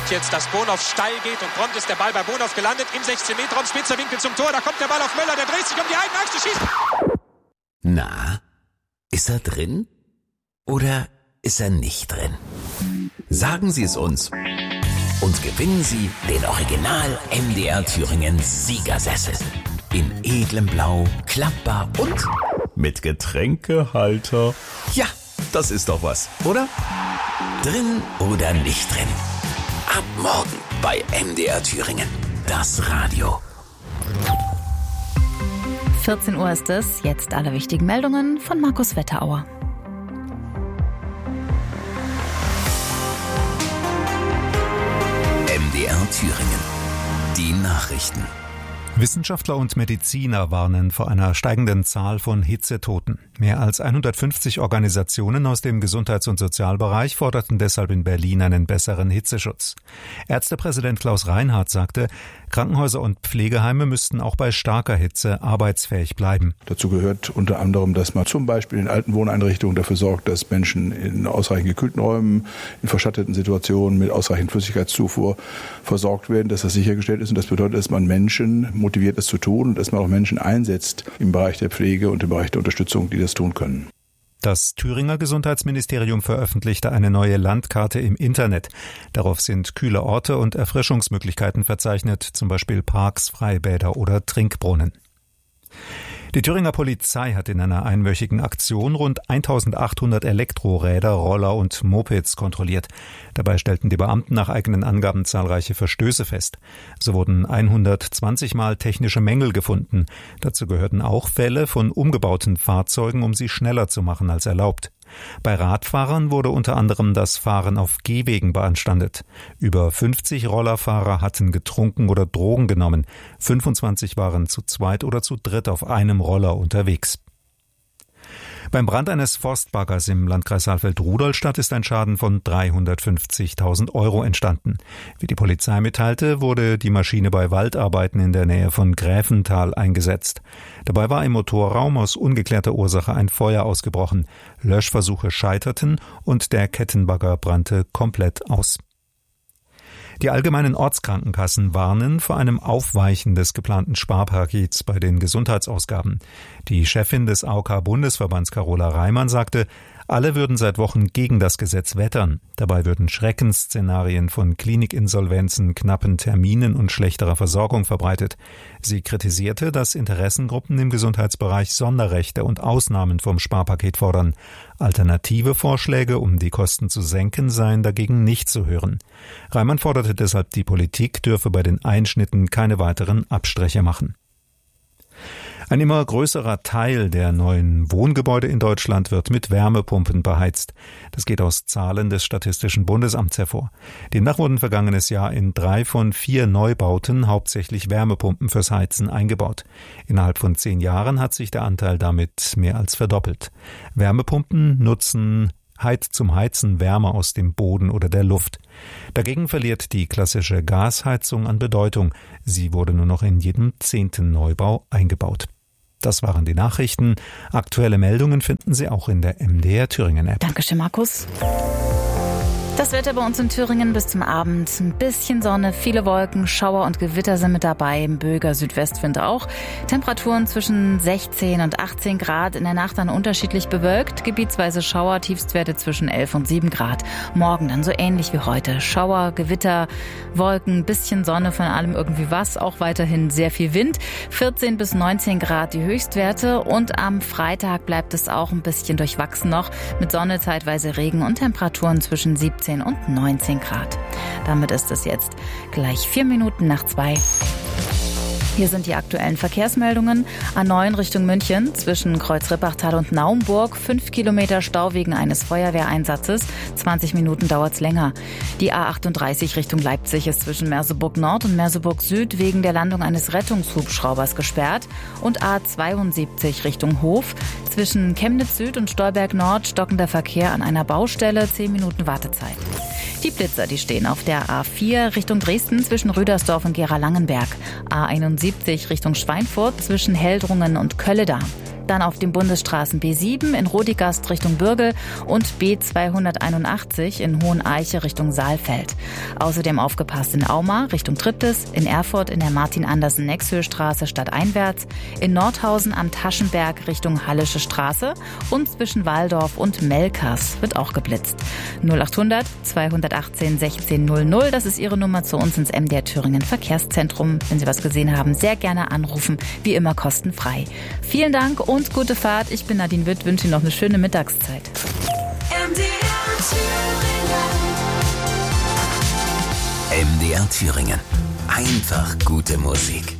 jetzt, dass Bonhoff steil geht und prompt ist der Ball bei Bonhoff gelandet im 16-Meter-Raum, spitzer Winkel zum Tor, da kommt der Ball auf Möller, der dreht sich um die eigene Achse, schießt. Na, ist er drin oder ist er nicht drin? Sagen Sie es uns und gewinnen Sie den Original MDR Thüringen Siegersessel. In edlem Blau, klappbar und mit Getränkehalter. Ja, das ist doch was, oder? Drin oder nicht drin? Ab morgen bei MDR Thüringen. Das Radio. 14 Uhr ist es. Jetzt alle wichtigen Meldungen von Markus Wetterauer. MDR Thüringen. Die Nachrichten. Wissenschaftler und Mediziner warnen vor einer steigenden Zahl von Hitzetoten. Mehr als 150 Organisationen aus dem Gesundheits- und Sozialbereich forderten deshalb in Berlin einen besseren Hitzeschutz. Ärztepräsident Klaus Reinhardt sagte, Krankenhäuser und Pflegeheime müssten auch bei starker Hitze arbeitsfähig bleiben. Dazu gehört unter anderem, dass man zum Beispiel in alten Wohneinrichtungen dafür sorgt, dass Menschen in ausreichend gekühlten Räumen, in verschatteten Situationen mit ausreichend Flüssigkeitszufuhr versorgt werden, dass das sichergestellt ist. Und das bedeutet, dass man Menschen motiviert, es zu tun und dass man auch Menschen einsetzt im Bereich der Pflege und im Bereich der Unterstützung, die das tun können. Das Thüringer Gesundheitsministerium veröffentlichte eine neue Landkarte im Internet. Darauf sind kühle Orte und Erfrischungsmöglichkeiten verzeichnet, zum Beispiel Parks, Freibäder oder Trinkbrunnen. Die Thüringer Polizei hat in einer einwöchigen Aktion rund 1800 Elektroräder, Roller und Mopeds kontrolliert. Dabei stellten die Beamten nach eigenen Angaben zahlreiche Verstöße fest. So wurden 120 Mal technische Mängel gefunden. Dazu gehörten auch Fälle von umgebauten Fahrzeugen, um sie schneller zu machen als erlaubt. Bei Radfahrern wurde unter anderem das Fahren auf Gehwegen beanstandet. Über 50 Rollerfahrer hatten getrunken oder Drogen genommen. 25 waren zu zweit oder zu dritt auf einem Roller unterwegs. Beim Brand eines Forstbaggers im Landkreis Saalfeld-Rudolstadt ist ein Schaden von 350.000 € entstanden. Wie die Polizei mitteilte, wurde die Maschine bei Waldarbeiten in der Nähe von Gräfenthal eingesetzt. Dabei war im Motorraum aus ungeklärter Ursache ein Feuer ausgebrochen. Löschversuche scheiterten und der Kettenbagger brannte komplett aus. Die allgemeinen Ortskrankenkassen warnen vor einem Aufweichen des geplanten Sparpakets bei den Gesundheitsausgaben. Die Chefin des AOK-Bundesverbands Carola Reimann sagte, alle würden seit Wochen gegen das Gesetz wettern. Dabei würden Schreckensszenarien von Klinikinsolvenzen, knappen Terminen und schlechterer Versorgung verbreitet. Sie kritisierte, dass Interessengruppen im Gesundheitsbereich Sonderrechte und Ausnahmen vom Sparpaket fordern. Alternative Vorschläge, um die Kosten zu senken, seien dagegen nicht zu hören. Reimann forderte deshalb, die Politik dürfe bei den Einschnitten keine weiteren Abstriche machen. Ein immer größerer Teil der neuen Wohngebäude in Deutschland wird mit Wärmepumpen beheizt. Das geht aus Zahlen des Statistischen Bundesamts hervor. Demnach wurden vergangenes Jahr in 3 von 4 Neubauten hauptsächlich Wärmepumpen fürs Heizen eingebaut. Innerhalb von 10 Jahren hat sich der Anteil damit mehr als verdoppelt. Wärmepumpen nutzen zum Heizen Wärme aus dem Boden oder der Luft. Dagegen verliert die klassische Gasheizung an Bedeutung. Sie wurde nur noch in jedem 10. Neubau eingebaut. Das waren die Nachrichten. Aktuelle Meldungen finden Sie auch in der MDR Thüringen App. Dankeschön, Markus. Das Wetter bei uns in Thüringen bis zum Abend. Ein bisschen Sonne, viele Wolken, Schauer und Gewitter sind mit dabei. Im Böger Südwestwind auch. Temperaturen zwischen 16 und 18 Grad. In der Nacht dann unterschiedlich bewölkt. Gebietsweise Schauer, Tiefstwerte zwischen 11 und 7 Grad. Morgen dann so ähnlich wie heute. Schauer, Gewitter, Wolken, bisschen Sonne, von allem irgendwie was. Auch weiterhin sehr viel Wind. 14 bis 19 Grad die Höchstwerte. Und am Freitag bleibt es auch ein bisschen durchwachsen noch. Mit Sonne, zeitweise Regen und Temperaturen zwischen 17 und 19 Grad. Damit ist es jetzt gleich 4 Minuten nach 2. Hier sind die aktuellen Verkehrsmeldungen. A9 Richtung München zwischen Kreuz-Rippachtal und Naumburg. 5 Kilometer Stau wegen eines Feuerwehreinsatzes. 20 Minuten dauert's länger. Die A38 Richtung Leipzig ist zwischen Merseburg Nord und Merseburg Süd wegen der Landung eines Rettungshubschraubers gesperrt. Und A72 Richtung Hof. Zwischen Chemnitz Süd und Stolberg Nord stockender Verkehr an einer Baustelle. 10 Minuten Wartezeit. Die Blitzer, die stehen auf der A4 Richtung Dresden zwischen Rödersdorf und Gera-Langenberg. A71 Richtung Schweinfurt zwischen Heldrungen und Kölledar. Dann auf den Bundesstraßen B7 in Rodigast Richtung Bürgel und B281 in Hoheneiche Richtung Saalfeld. Außerdem aufgepasst in Auma Richtung Triptis, in Erfurt in der Martin-Andersen-Nexhöhe-Straße stadteinwärts, in Nordhausen am Taschenberg Richtung Hallische Straße und zwischen Walldorf und Melkers wird auch geblitzt. 0800 218 1600, das ist Ihre Nummer zu uns ins MDR Thüringen Verkehrszentrum. Wenn Sie was gesehen haben, sehr gerne anrufen, wie immer kostenfrei. Vielen Dank und gute Fahrt. Ich bin Nadine Witt, wünsche Ihnen noch eine schöne Mittagszeit. MDR Thüringen. Einfach gute Musik.